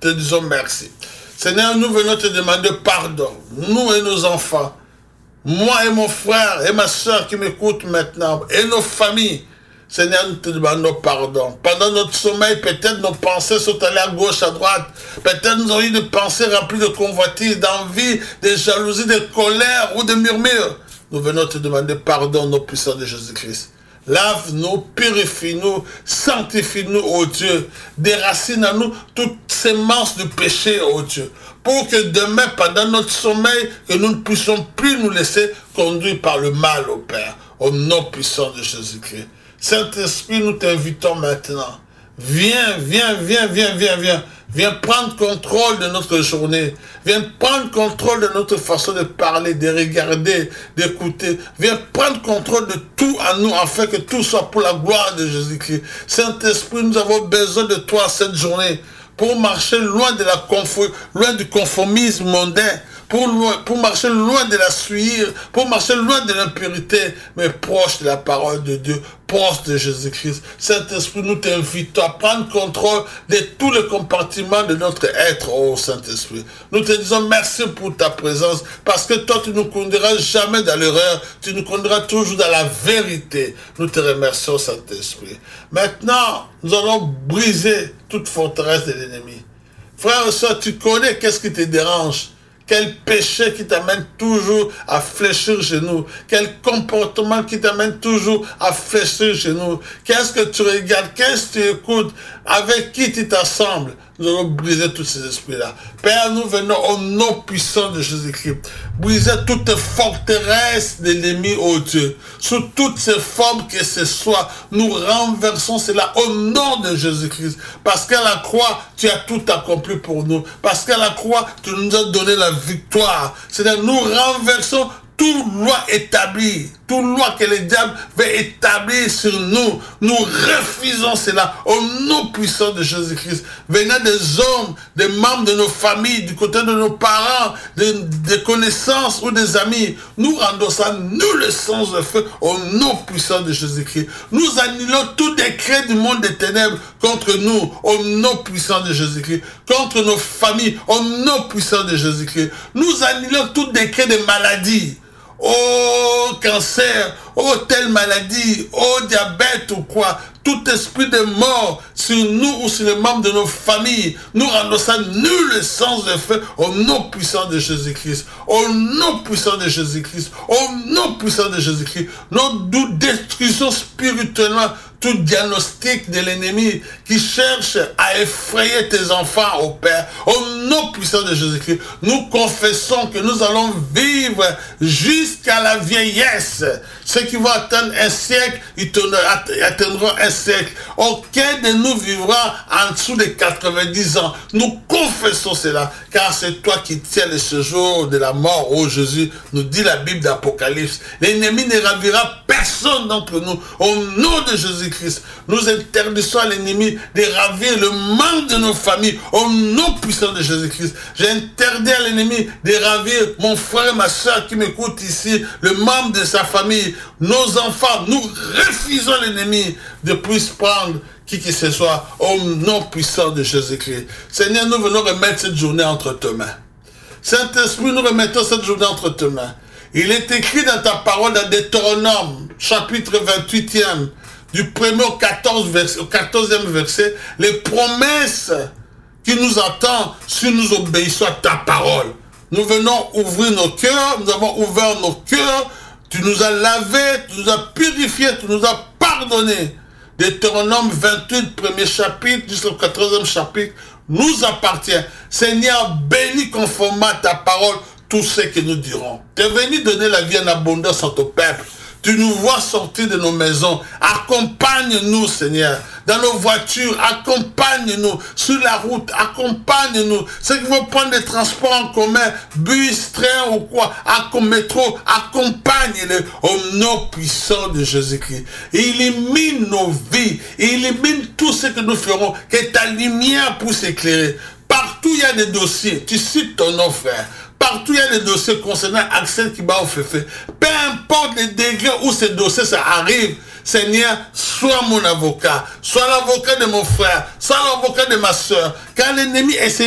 te disons merci. Seigneur, nous venons te demander pardon, nous et nos enfants, moi et mon frère et ma soeur qui m'écoutent maintenant, et nos familles. Seigneur, nous te demandons pardon. Pendant notre sommeil, peut-être nos pensées sont allées à gauche, à droite. Peut-être nous avons eu des pensées remplies de convoitises, d'envie, de jalousie, de colère ou de murmures. Nous venons te demander pardon, nos puissants de Jésus-Christ. Lave-nous, purifie-nous, sanctifie-nous, ô Dieu. Déracine à nous toutes ces semences de péché, ô Dieu. Pour que demain, pendant notre sommeil, que nous ne puissions plus nous laisser conduire par le mal, ô Père. Au nom puissant de Jésus-Christ. Saint-Esprit, nous t'invitons maintenant. Viens, viens, viens, viens, viens, viens. Viens prendre contrôle de notre journée. Viens prendre contrôle de notre façon de parler, de regarder, d'écouter. Viens prendre contrôle de tout à nous, afin que tout soit pour la gloire de Jésus-Christ. Saint-Esprit, nous avons besoin de toi cette journée pour marcher loin de loin du conformisme mondain. Pour marcher loin de la suie, pour marcher loin de l'impurité, mais proche de la parole de Dieu, proche de Jésus-Christ. Saint-Esprit, nous t'invitons à prendre contrôle de tous les compartiments de notre être, ô Saint-Esprit. Nous te disons merci pour ta présence, parce que toi, tu ne nous conduiras jamais dans l'erreur, tu nous conduiras toujours dans la vérité. Nous te remercions, Saint-Esprit. Maintenant, nous allons briser toute forteresse de l'ennemi. Frère et soeur, tu connais qu'est-ce qui te dérange. Quel péché qui t'amène toujours à fléchir chez nous. Quel comportement qui t'amène toujours à fléchir chez nous. Qu'est-ce que tu regardes, qu'est-ce que tu écoutes, avec qui tu t'assembles. Nous allons briser tous ces esprits-là. Père, nous venons au nom puissant de Jésus-Christ. Briser toute forteresse de l'ennemi, ô Dieu. Sous toutes ces formes que ce soit, nous renversons cela au nom de Jésus-Christ. Parce qu'à la croix, tu as tout accompli pour nous. Parce qu'à la croix, tu nous as donné la victoire. C'est-à-dire, nous renversons toute loi établie, toute loi que le diable veut établir sur nous, nous refusons cela au nom puissant de Jésus-Christ. Venant des hommes, des membres de nos familles, du côté de nos parents, des connaissances ou des amis, nous rendons ça nul le sens de feu au nom puissant de Jésus-Christ. Nous annulons tout décret du monde des ténèbres contre nous au nom puissant de Jésus-Christ, contre nos familles au nom puissant de Jésus-Christ. Nous annulons tout décret de maladie. Oh cancer, oh telle maladie, oh diabète ou quoi, tout esprit de mort sur nous ou sur les membres de nos familles, nous rendons ça nul le sens de feu au nom puissant de Jésus-Christ, au nom puissant de Jésus-Christ, au nom puissant de Jésus-Christ. Nous détruisons spirituellement tout diagnostic de l'ennemi qui cherche à effrayer tes enfants, ô Père. Au nom puissant de Jésus-Christ, nous confessons que nous allons vivre jusqu'à la vieillesse. Ceux qui vont atteindre un siècle, ils atteindront un siècle. Aucun de nous vivra en dessous de 90 ans. Nous confessons cela, car c'est toi qui tiens le séjour de la mort, ô Jésus, nous dit la Bible d'Apocalypse. L'ennemi ne ravira personne d'entre nous. Au nom de Jésus-Christ, nous interdisons à l'ennemi de ravir le membre de nos familles. Au nom puissant de Jésus-Christ, j'interdis à l'ennemi de ravir mon frère et ma soeur qui m'écoutent ici, le membre de sa famille, nos enfants. Nous refusons l'ennemi de puisse prendre qui que ce soit au nom puissant de Jésus-Christ. Seigneur, nous venons remettre cette journée entre tes mains. Saint-Esprit, nous remettons cette journée entre tes mains. Il est écrit dans ta parole dans Deutéronome, chapitre 28e, du 1er au 14e verset, les promesses qui nous attendent si nous obéissons à ta parole. Nous venons ouvrir nos cœurs, nous avons ouvert nos cœurs, tu nous as lavés, tu nous as purifiés, tu nous as pardonnés. Deutéronome 28, premier chapitre, jusqu'au 14e chapitre, nous appartient. Seigneur, bénis conformément à ta parole tout ce que nous dirons. Tu es venu donner la vie en abondance à ton peuple. Tu nous vois sortir de nos maisons. Accompagne-nous, Seigneur. Dans nos voitures, accompagne-nous. Sur la route, accompagne-nous. Ceux qui vont prendre des transports en commun, bus, train ou quoi, métro, accompagne-les au nom puissant de Jésus-Christ. Illumine nos vies. Illumine tout ce que nous ferons. Que ta lumière puisse éclairer. Partout il y a des dossiers. Tu cites ton nom, frère. Partout il y a des dossiers concernant Axel Kiba Ofefe. Peu importe les degrés où ces dossiers ça arrive, Seigneur, sois mon avocat, sois l'avocat de mon frère, sois l'avocat de ma soeur. Quand l'ennemi essaie